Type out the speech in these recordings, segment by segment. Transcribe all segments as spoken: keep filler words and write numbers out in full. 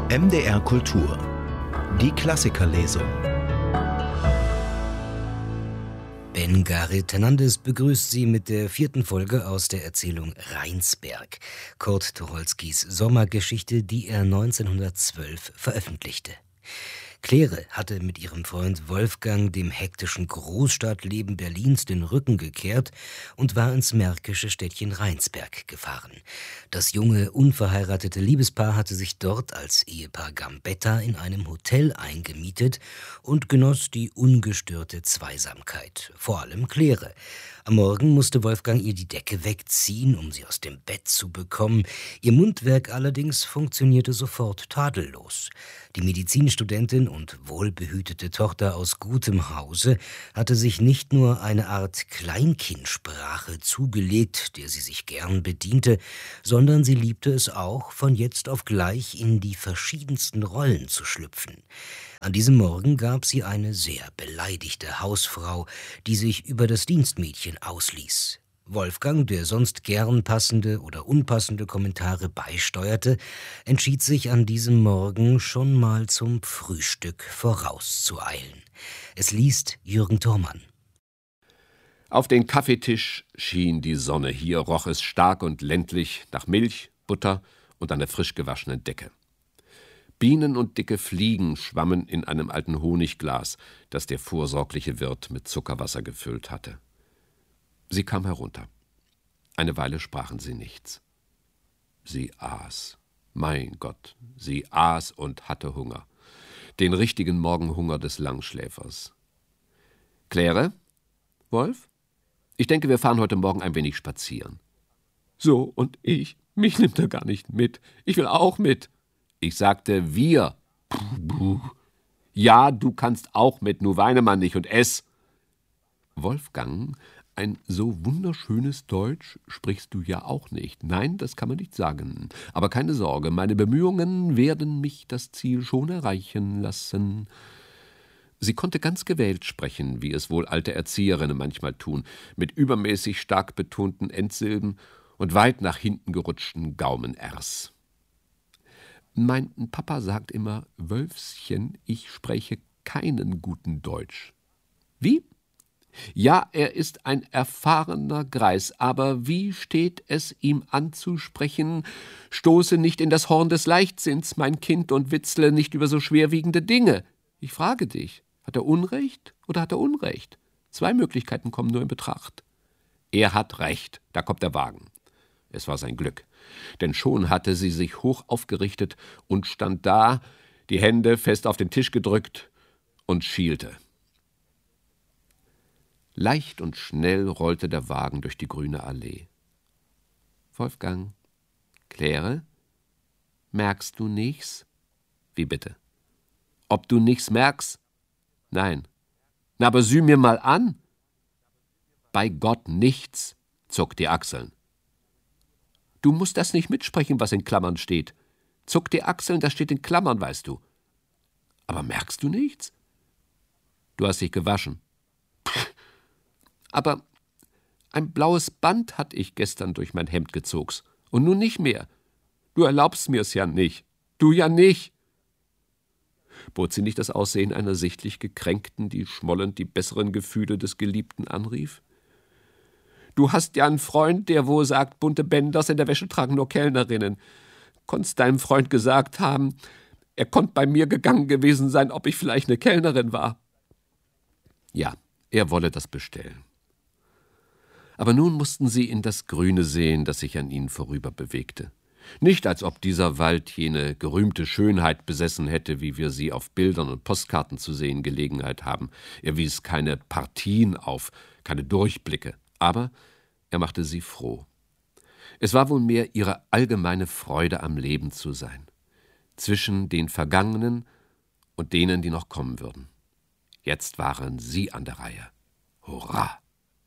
M D R Kultur. Die Klassikerlesung. Ben Garret Hernandez begrüßt Sie mit der vierten Folge aus der Erzählung Rheinsberg, Kurt Tucholskys Sommergeschichte, die er neunzehnhundertzwölf veröffentlichte. Claire hatte mit ihrem Freund Wolfgang dem hektischen Großstadtleben Berlins den Rücken gekehrt und war ins märkische Städtchen Rheinsberg gefahren. Das junge, unverheiratete Liebespaar hatte sich dort als Ehepaar Gambetta in einem Hotel eingemietet und genoss die ungestörte Zweisamkeit, vor allem Claire. Am Morgen musste Wolfgang ihr die Decke wegziehen, um sie aus dem Bett zu bekommen. Ihr Mundwerk allerdings funktionierte sofort tadellos. Die Medizinstudentin und wohlbehütete Tochter aus gutem Hause hatte sich nicht nur eine Art Kleinkindsprache zugelegt, der sie sich gern bediente, sondern sie liebte es auch, von jetzt auf gleich in die verschiedensten Rollen zu schlüpfen. An diesem Morgen gab sie eine sehr beleidigte Hausfrau, die sich über das Dienstmädchen ausließ. Wolfgang, der sonst gern passende oder unpassende Kommentare beisteuerte, entschied sich an diesem Morgen schon mal zum Frühstück vorauszueilen. Es liest Jürgen Thormann. Auf den Kaffeetisch schien die Sonne. Hier roch es stark und ländlich nach Milch, Butter und einer frisch gewaschenen Decke. Bienen und dicke Fliegen schwammen in einem alten Honigglas, das der vorsorgliche Wirt mit Zuckerwasser gefüllt hatte. Sie kam herunter. Eine Weile sprachen sie nichts. Sie aß. Mein Gott, sie aß und hatte Hunger. Den richtigen Morgenhunger des Langschläfers. Claire? Wolf? Ich denke, wir fahren heute Morgen ein wenig spazieren. So, und ich? Mich nimmt er gar nicht mit. Ich will auch mit. Ich sagte, wir. Puh, puh. Ja, du kannst auch mit, nur weine man nicht und ess. Wolfgang, ein so wunderschönes Deutsch sprichst du ja auch nicht. Nein, das kann man nicht sagen. Aber keine Sorge, meine Bemühungen werden mich das Ziel schon erreichen lassen. Sie konnte ganz gewählt sprechen, wie es wohl alte Erzieherinnen manchmal tun, mit übermäßig stark betonten Endsilben und weit nach hinten gerutschten Gaumen-Rs. Mein Papa sagt immer, Wölfschen, ich spreche keinen guten Deutsch. Wie? Ja, er ist ein erfahrener Greis, aber wie steht es ihm anzusprechen? Stoße nicht in das Horn des Leichtsinns, mein Kind, und witzle nicht über so schwerwiegende Dinge. Ich frage dich, hat er Unrecht oder hat er Unrecht? Zwei Möglichkeiten kommen nur in Betracht. Er hat Recht, da kommt der Wagen. Es war sein Glück, denn schon hatte sie sich hoch aufgerichtet und stand da, die Hände fest auf den Tisch gedrückt und schielte. Leicht und schnell rollte der Wagen durch die grüne Allee. Wolfgang, Claire, merkst du nichts? Wie bitte? Ob du nichts merkst? Nein. Na, aber sieh mir mal an. Bei Gott nichts, zuckt die Achseln. Du musst das nicht mitsprechen, was in Klammern steht. Zuck die Achseln, das steht in Klammern, weißt du. Aber merkst du nichts? Du hast dich gewaschen. Aber ein blaues Band hatte ich gestern durch mein Hemd gezogs. Und nun nicht mehr. Du erlaubst mir's ja nicht. Du ja nicht. Bot sie nicht das Aussehen einer sichtlich Gekränkten, die schmollend die besseren Gefühle des Geliebten anrief? Du hast ja einen Freund, der wohl sagt, bunte Bänders in der Wäsche tragen nur Kellnerinnen. Konntest deinem Freund gesagt haben, er konnt bei mir gegangen gewesen sein, ob ich vielleicht eine Kellnerin war. Ja, er wolle das bestellen. Aber nun mussten sie in das Grüne sehen, das sich an ihnen vorüber bewegte. Nicht, als ob dieser Wald jene gerühmte Schönheit besessen hätte, wie wir sie auf Bildern und Postkarten zu sehen Gelegenheit haben. Er wies keine Partien auf, keine Durchblicke. Aber er machte sie froh. Es war wohl mehr ihre allgemeine Freude am Leben zu sein, zwischen den Vergangenen und denen, die noch kommen würden. Jetzt waren sie an der Reihe. Hurra!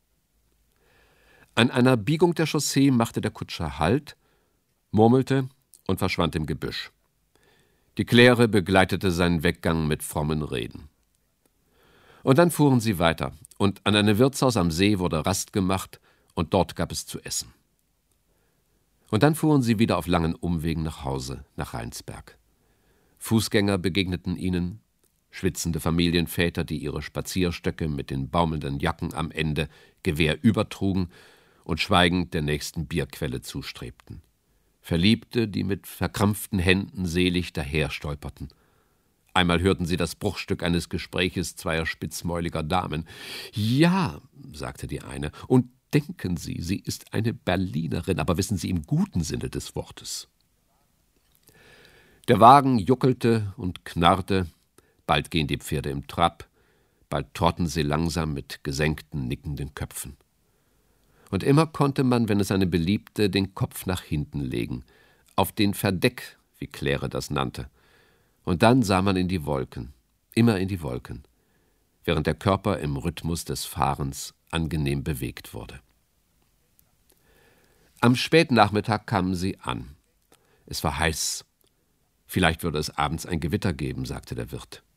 An einer Biegung der Chaussee machte der Kutscher Halt, murmelte und verschwand im Gebüsch. Die Claire begleitete seinen Weggang mit frommen Reden. Und dann fuhren sie weiter, und an einem Wirtshaus am See wurde Rast gemacht, und dort gab es zu essen. Und dann fuhren sie wieder auf langen Umwegen nach Hause, nach Rheinsberg. Fußgänger begegneten ihnen, schwitzende Familienväter, die ihre Spazierstöcke mit den baumelnden Jacken am Ende gewehrüber trugen und schweigend der nächsten Bierquelle zustrebten. Verliebte, die mit verkrampften Händen selig daherstolperten. Einmal hörten sie das Bruchstück eines Gespräches zweier spitzmäuliger Damen. »Ja«, sagte die eine, »und denken Sie, sie ist eine Berlinerin, aber wissen Sie, im guten Sinne des Wortes.« Der Wagen juckelte und knarrte, bald gehen die Pferde im Trab, bald trotten sie langsam mit gesenkten, nickenden Köpfen. Und immer konnte man, wenn es einem beliebte, den Kopf nach hinten legen, auf den Verdeck, wie Claire das nannte. Und dann sah man in die Wolken, immer in die Wolken, während der Körper im Rhythmus des Fahrens angenehm bewegt wurde. Am Spätnachmittag kamen sie an. Es war heiß. Vielleicht würde es abends ein Gewitter geben, sagte der Wirt.